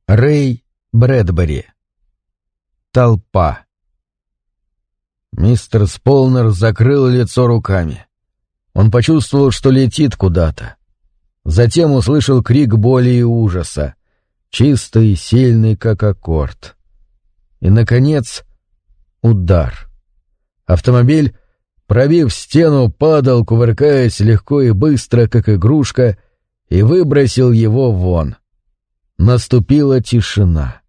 Рэй Брэдбери. Толпа. Мистер Сполнер закрыл лицо руками. Он почувствовал, что летит куда-то. Затем услышал крик боли и ужаса, чистый и сильный, как аккорд. И, наконец, удар. Автомобиль, пробив стену, падал, кувыркаясь легко и быстро, как игрушка, и выбросил его вон. Наступила тишина.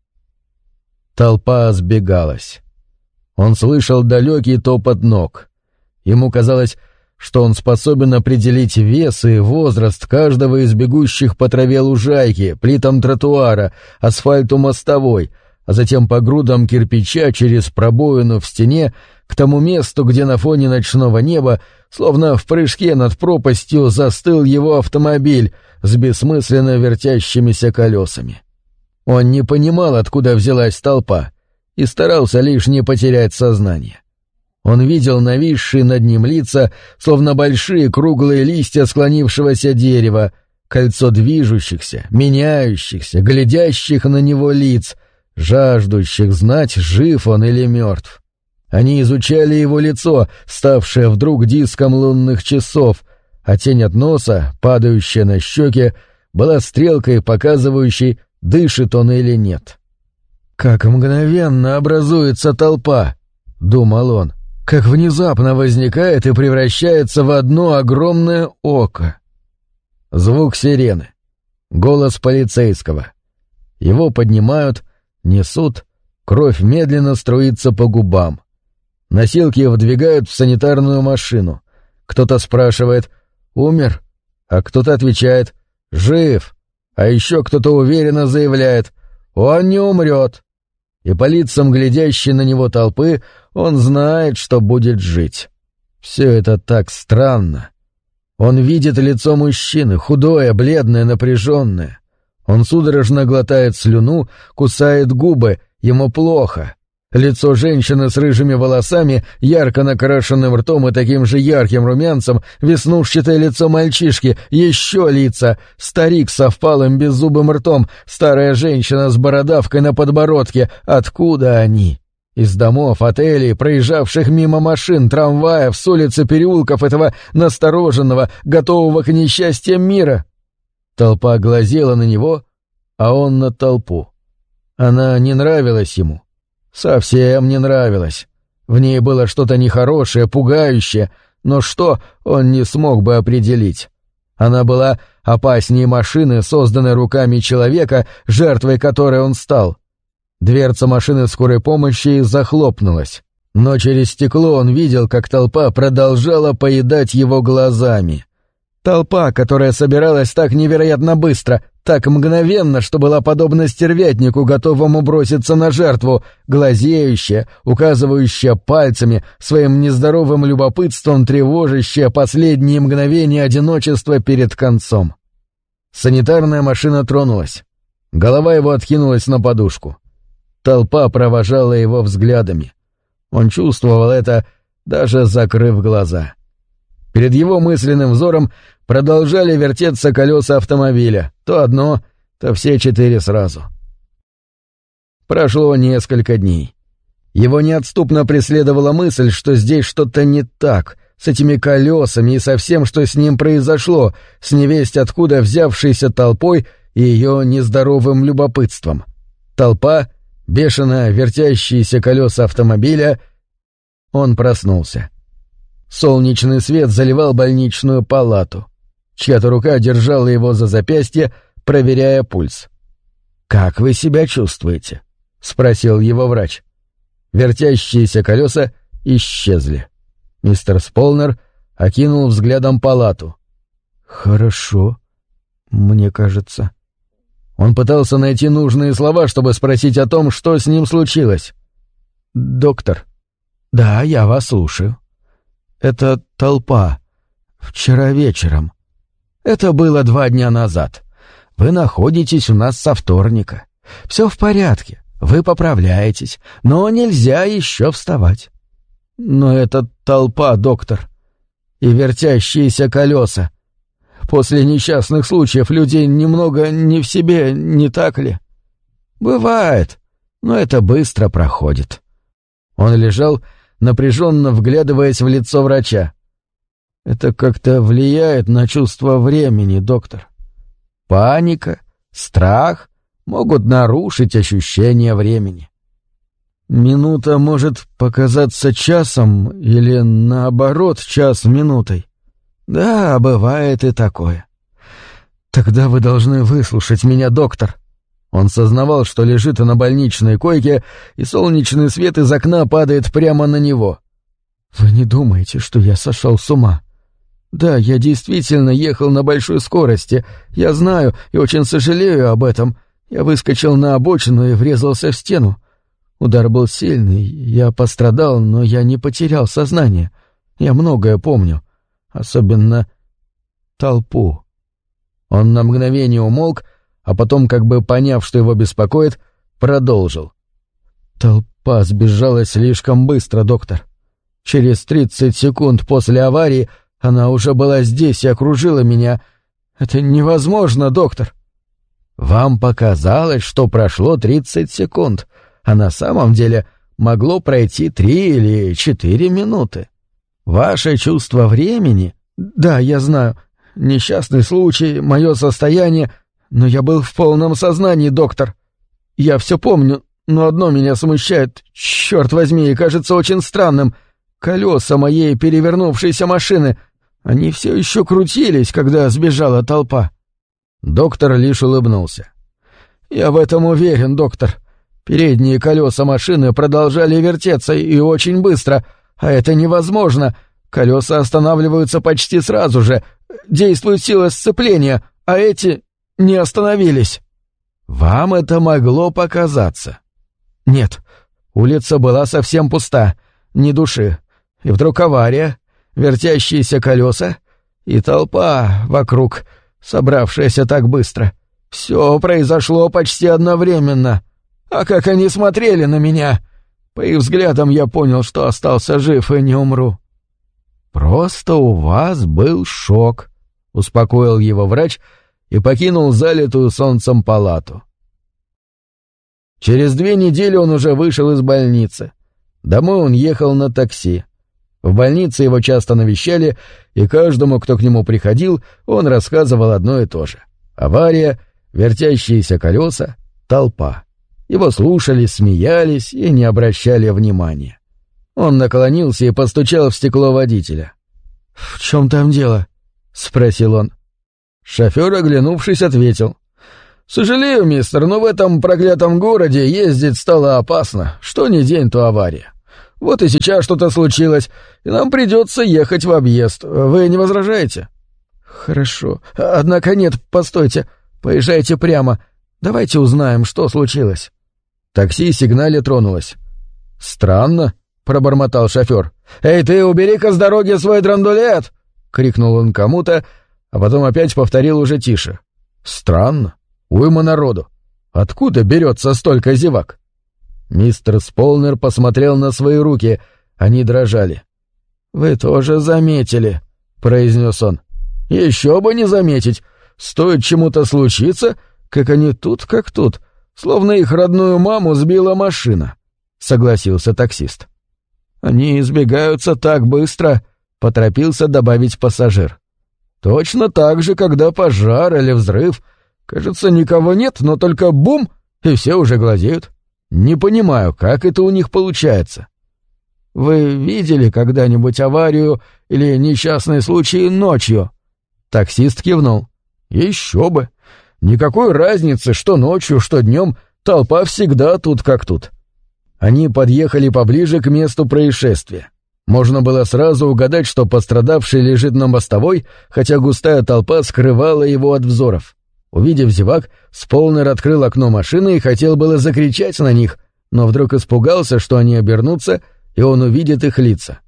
Толпа сбегалась. Он слышал далекий топот ног. Ему казалось, что он способен определить вес и возраст каждого из бегущих по траве лужайки, плитам тротуара, асфальту мостовой, а затем по грудам кирпича через пробоину в стене к тому месту, где на фоне ночного неба, словно в прыжке над пропастью, застыл его автомобиль с бессмысленно вертящимися колесами. Он не понимал, откуда взялась толпа, и старался лишь не потерять сознание. Он видел нависшие над ним лица, словно большие круглые листья склонившегося дерева, кольцо движущихся, меняющихся, глядящих на него лиц, жаждущих знать, жив он или мертв. Они изучали его лицо, ставшее вдруг диском лунных часов, а тень от носа, падающая на щеки, была стрелкой, показывающей, дышит он или нет. «Как мгновенно образуется толпа!» — думал он. «Как внезапно возникает и превращается в одно огромное око!» Звук сирены. Голос полицейского. Его поднимают, несут, кровь медленно струится по губам. Носилки вдвигают в санитарную машину. Кто-то спрашивает «Умер?», а кто-то отвечает «Жив», а еще кто-то уверенно заявляет «Он не умрет». И по лицам глядящей на него толпы он знает, что будет жить. Все это так странно. Он видит лицо мужчины, худое, бледное, напряженное. Он судорожно глотает слюну, кусает губы, ему плохо. Лицо женщины с рыжими волосами, ярко накрашенным ртом и таким же ярким румянцем, веснушчатое лицо мальчишки, еще лица, старик со впалым беззубым ртом, старая женщина с бородавкой на подбородке. Откуда они? Из домов, отелей, проезжавших мимо машин, трамваев, с улиц и переулков этого настороженного, готового к несчастьям мира. Толпа глазела на него, а он на толпу. Она не нравилась ему. Совсем не нравилось. В ней было что-то нехорошее, пугающее, но что, он не смог бы определить. Она была опаснее машины, созданной руками человека, жертвой которой он стал. Дверца машины скорой помощи захлопнулась, но через стекло он видел, как толпа продолжала поедать его глазами. Толпа, которая собиралась так невероятно быстро, так мгновенно, что была подобна стервятнику, готовому броситься на жертву, глазеющая, указывающая пальцами, своим нездоровым любопытством тревожащая последние мгновения одиночества перед концом. Санитарная машина тронулась. Голова его откинулась на подушку. Толпа провожала его взглядами. Он чувствовал это, даже закрыв глаза. Перед его мысленным взором продолжали вертеться колеса автомобиля, то одно, то все 4 сразу. Прошло несколько дней. Его неотступно преследовала мысль, что здесь что-то не так, с этими колесами и со всем, что с ним произошло, с невесть откуда взявшейся толпой и ее нездоровым любопытством. Толпа, бешено вертящиеся колеса автомобиля. Он проснулся. Солнечный свет заливал больничную палату. Чья-то рука держала его за запястье, проверяя пульс. «Как вы себя чувствуете?» — спросил его врач. Вертящиеся колеса исчезли. Мистер Сполнер окинул взглядом палату. «Хорошо, мне кажется». Он пытался найти нужные слова, чтобы спросить о том, что с ним случилось. «Доктор». «Да, я вас слушаю». «Это толпа. Вчера вечером. Это было 2 дня назад. Вы находитесь у нас со вторника. Все в порядке, вы поправляетесь, но нельзя еще вставать». «Но это толпа, доктор. И вертящиеся колеса. После несчастных случаев людей немного не в себе, не так ли?» «Бывает, но это быстро проходит». Он лежал, напряженно вглядываясь в лицо врача. «Это как-то влияет на чувство времени, доктор. Паника, страх могут нарушить ощущение времени. Минута может показаться часом или, наоборот, час минутой. Да, бывает и такое. Тогда вы должны выслушать меня, доктор». Он сознавал, что лежит на больничной койке, и солнечный свет из окна падает прямо на него. «Вы не думаете, что я сошел с ума? Да, я действительно ехал на большой скорости, я знаю и очень сожалею об этом. Я выскочил на обочину и врезался в стену. Удар был сильный, я пострадал, но я не потерял сознание. Я многое помню, особенно толпу». Он на мгновение умолк, а потом, как бы поняв, что его беспокоит, продолжил. «Толпа сбежала слишком быстро, доктор. Через 30 секунд после аварии она уже была здесь и окружила меня. Это невозможно, доктор». «Вам показалось, что прошло 30 секунд, а на самом деле могло пройти 3 или 4 минуты. Ваше чувство времени...» «Да, я знаю. Несчастный случай, мое состояние... Но я был в полном сознании, доктор. Я все помню, но одно меня смущает, черт возьми, и кажется очень странным. Колеса моей перевернувшейся машины, они все еще крутились, когда сбежала толпа». Доктор лишь улыбнулся. «Я в этом уверен, доктор. Передние колеса машины продолжали вертеться и очень быстро, а это невозможно. Колеса останавливаются почти сразу же, действует сила сцепления, а эти... не остановились». «Вам это могло показаться». «Нет, улица была совсем пуста, ни души. И вдруг авария, вертящиеся колеса и толпа вокруг, собравшаяся так быстро. Все произошло почти одновременно. А как они смотрели на меня! По их взглядам я понял, что остался жив и не умру». «Просто у вас был шок», — успокоил его врач и покинул залитую солнцем палату. Через 2 недели он уже вышел из больницы. Домой он ехал на такси. В больнице его часто навещали, и каждому, кто к нему приходил, он рассказывал одно и то же. Авария, вертящиеся колеса, толпа. Его слушали, смеялись и не обращали внимания. Он наклонился и постучал в стекло водителя. «В чем там дело?» — спросил он. Шофер, оглянувшись, ответил. «Сожалею, мистер, но в этом проклятом городе ездить стало опасно. Что ни день, то авария. Вот и сейчас что-то случилось, и нам придется ехать в объезд. Вы не возражаете?» «Хорошо. Однако нет, постойте. Поезжайте прямо. Давайте узнаем, что случилось». Такси сигнале тронулось. «Странно», — пробормотал шофер. «Эй, ты, убери-ка с дороги свой драндулет!» — крикнул он кому-то, а потом опять повторил уже тише. «Странно. Уйма народу. Откуда берется столько зевак?» Мистер Сполнер посмотрел на свои руки. Они дрожали. «Вы тоже заметили», — произнес он. «Еще бы не заметить. Стоит чему-то случиться, как они тут как тут, словно их родную маму сбила машина», — согласился таксист. «Они избегаются так быстро», — поторопился добавить пассажир. «Точно так же, когда пожар или взрыв. Кажется, никого нет, но только бум, и все уже глазеют. Не понимаю, как это у них получается». «Вы видели когда-нибудь аварию или несчастный случай ночью?» Таксист кивнул. «Еще бы. Никакой разницы, что ночью, что днем, толпа всегда тут как тут». Они подъехали поближе к месту происшествия. Можно было сразу угадать, что пострадавший лежит на мостовой, хотя густая толпа скрывала его от взоров. Увидев зевак, Сполнер открыл окно машины и хотел было закричать на них, но вдруг испугался, что они обернутся, и он увидит их лица.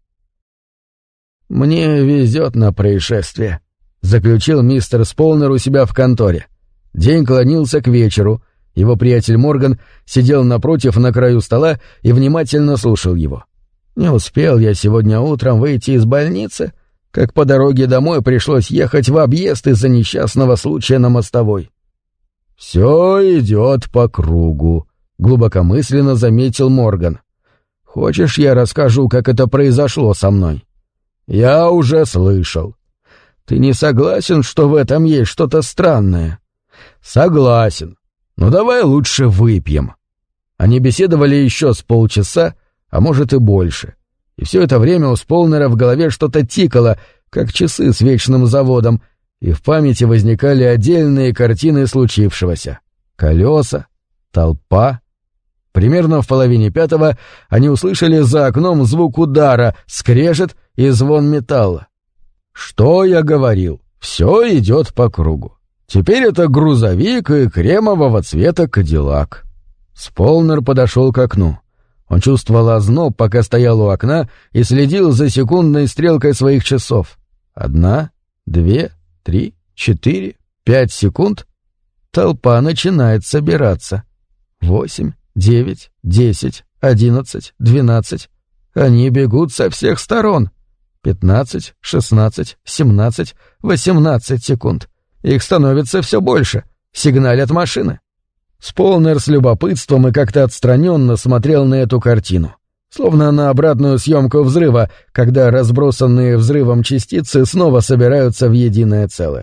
«Мне везет на происшествие», — заключил мистер Сполнер у себя в конторе. День клонился к вечеру. Его приятель Морган сидел напротив на краю стола и внимательно слушал его. «Не успел я сегодня утром выйти из больницы, как по дороге домой пришлось ехать в объезд из-за несчастного случая на мостовой». «Все идет по кругу», — глубокомысленно заметил Морган. «Хочешь, я расскажу, как это произошло со мной?» «Я уже слышал». «Ты не согласен, что в этом есть что-то странное?» «Согласен. Но давай лучше выпьем». Они беседовали еще с полчаса, а может и больше. И все это время у Сполнера в голове что-то тикало, как часы с вечным заводом, и в памяти возникали отдельные картины случившегося. Колеса, толпа. Примерно в 4:30 они услышали за окном звук удара, скрежет и звон металла. Что я говорил? Все идет по кругу. Теперь это грузовик и кремового цвета кадиллак. Сполнер подошел к окну. Он чувствовал озноб, пока стоял у окна и следил за секундной стрелкой своих часов. 1, 2, 3, 4, 5 секунд. Толпа начинает собираться. 8, 9, 10, 11, 12. Они бегут со всех сторон. 15, 16, 17, 18 секунд. Их становится все больше. Сигналят машины. Сполнер с любопытством и как-то отстраненно смотрел на эту картину, словно на обратную съемку взрыва, когда разбросанные взрывом частицы снова собираются в единое целое.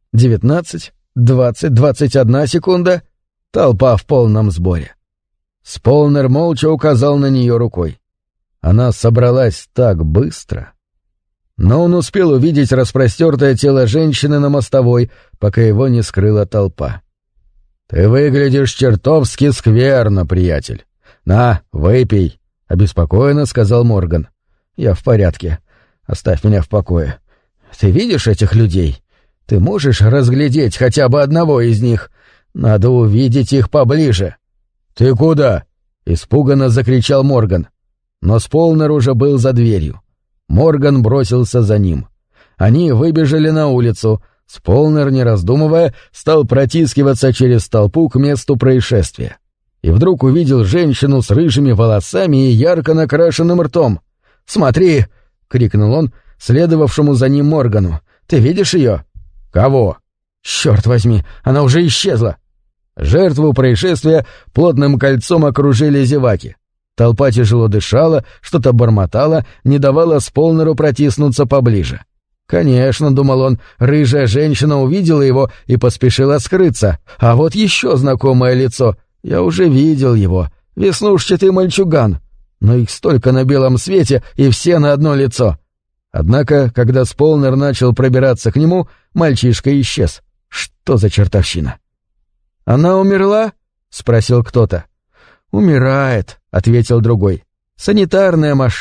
19, 20, 21 секунда. Толпа в полном сборе. Сполнер молча указал на нее рукой. Она собралась так быстро. Но он успел увидеть распростертое тело женщины на мостовой, пока его не скрыла толпа. «Ты выглядишь чертовски скверно, приятель. На, выпей», — обеспокоенно сказал Морган. «Я в порядке. Оставь меня в покое. Ты видишь этих людей? Ты можешь разглядеть хотя бы одного из них? Надо увидеть их поближе». «Ты куда?» — испуганно закричал Морган. Но Сполнер уже был за дверью. Морган бросился за ним. Они выбежали на улицу. Сполнер, не раздумывая, стал протискиваться через толпу к месту происшествия. И вдруг увидел женщину с рыжими волосами и ярко накрашенным ртом. «Смотри!» — крикнул он следовавшему за ним Моргану. «Ты видишь ее?» «Кого?» «Черт возьми, она уже исчезла!» Жертву происшествия плотным кольцом окружили зеваки. Толпа тяжело дышала, что-то бормотала, не давала Сполнеру протиснуться поближе. Конечно, думал он, рыжая женщина увидела его и поспешила скрыться. А вот еще знакомое лицо. Я уже видел его. Веснушчатый мальчуган. Но их столько на белом свете, и все на одно лицо. Однако, когда Сполнер начал пробираться к нему, мальчишка исчез. Что за чертовщина? «Она умерла?» — спросил кто-то. «Умирает», — ответил другой. «Санитарная машина».